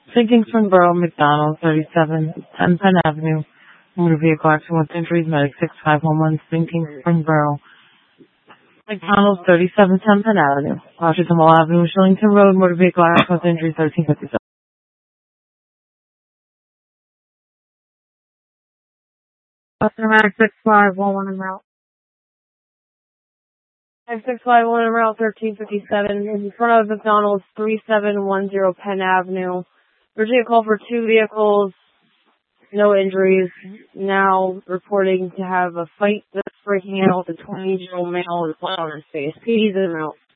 Sinking Springboro, McDonald, 37, 10 Penn Avenue. Motor vehicle accident with injuries, medic 6511, Sinking Springboro. McDonald, 37, 10 Penn Avenue. Washington Mall Avenue, Shillington Road, motor vehicle accident with injuries, 1357. Customer Medic 6511 en route. 6511 en route 1357. In front of McDonald's, 3710 Penn Avenue. Originally a call for 2 vehicles, no injuries. Now reporting to have a fight that's breaking out with a 20-year-old male with blood on his face. PD's en route.